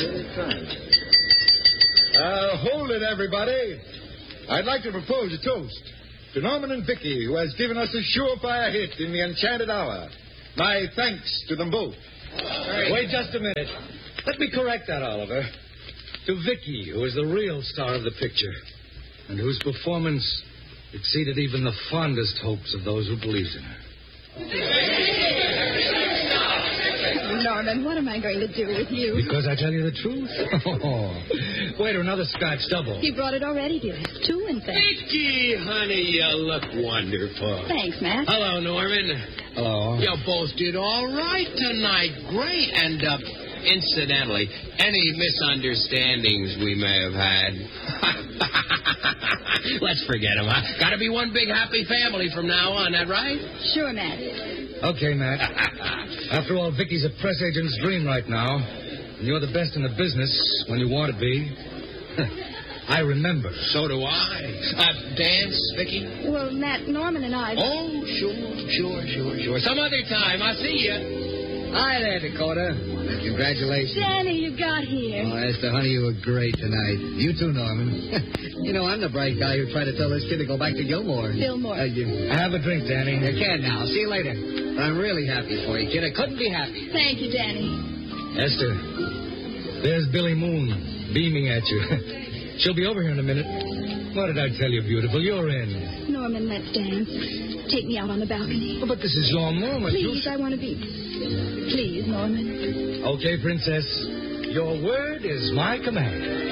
Hold it, everybody. I'd like to propose a toast to Norman and Vicky, who has given us a surefire hit in the Enchanted Hour. My thanks to them both. Wait just a minute. Let me correct that, Oliver. To Vicky, who is the real star of the picture, and whose performance exceeded even the fondest hopes of those who believed in her. Norman, what am I going to do with you? Because I tell you the truth? Wait, another Scotch double. You brought it already, dear. 2, in fact. Vicky, honey, you look wonderful. Thanks, Matt. Hello, Norman. Hello. You both did all right tonight. Great. And, incidentally, any misunderstandings we may have had, let's forget them, huh? Gotta be one big happy family from now on, that right? Sure, Matt. Okay, Matt. After all, Vicky's a press agent's dream right now. And you're the best in the business when you want to be. I remember. So do I. Dance, Vicky? Well, Matt, Norman and I... Oh, sure. Some other time. I'll see you. Hi there, Dakota. Congratulations. Danny, you got here. Oh, Esther, honey, you were great tonight. You too, Norman. You know, I'm the bright guy who tried to tell this kid to go back to Gilmore. Fillmore. Have a drink, Danny. You can now. See you later. I'm really happy for you, kid. I couldn't be happy. Thank you, Danny. Esther, there's Billy Moon beaming at you. She'll be over here in a minute. What did I tell you, beautiful? You're in. Norman, let's dance. Take me out on the balcony. Oh, but this is your moment. Please, I want to be... Please, Norman. Okay, Princess. Your word is my command.